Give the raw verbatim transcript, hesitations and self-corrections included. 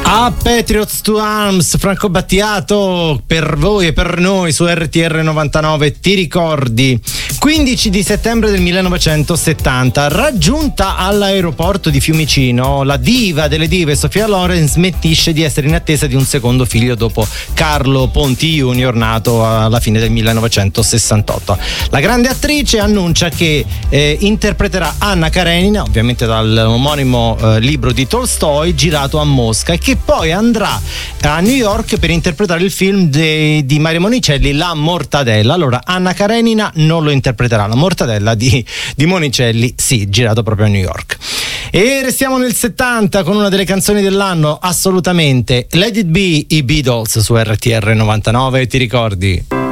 A Patriots to Arms, Franco Battiato, per voi e per noi su R T R novantanove, ti ricordi? quindici di settembre del millenovecentosettanta, raggiunta all'aeroporto di Fiumicino, la diva delle dive Sophia Loren smentisce di essere in attesa di un secondo figlio dopo Carlo Ponti Junior, nato alla fine del millenovecentosessantotto. La grande attrice annuncia che eh, interpreterà Anna Karenina, ovviamente dal omonimo eh, libro di Tolstoi, girato a Mosca, e che poi andrà a New York per interpretare il film de, di Mario Monicelli, La Mortadella. Allora Anna Karenina non lo interpreterà, La Mortadella di, di Monicelli sì, girato proprio a New York. E restiamo nel settanta con una delle canzoni dell'anno, assolutamente, Let It Be, i Beatles su R T R novantanove, ti ricordi?